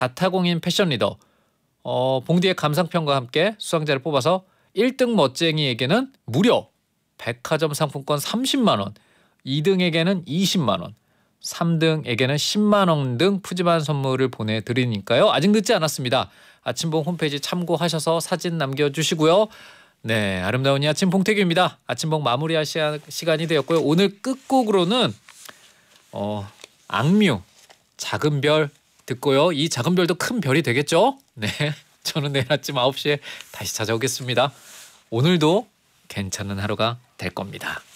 자타공인 패션 리더 봉디의 감상평과 함께 수상자를 뽑아서 1등 멋쟁이에게는 무려 백화점 상품권 30만 원, 2등에게는 20만 원, 3등에게는 10만 원 등 푸짐한 선물을 보내드리니까요. 아직 늦지 않았습니다. 아침봉 홈페이지 참고하셔서 사진 남겨주시고요. 네, 아름다운 이 아침 봉태규입니다. 아침봉 마무리할 시간이 되었고요. 오늘 끝곡으로는 악뮤 작은 별 듣고요. 이 작은 별도 큰 별이 되겠죠? 네, 저는 내일 아침 9시에 다시 찾아오겠습니다. 오늘도 괜찮은 하루가 될 겁니다.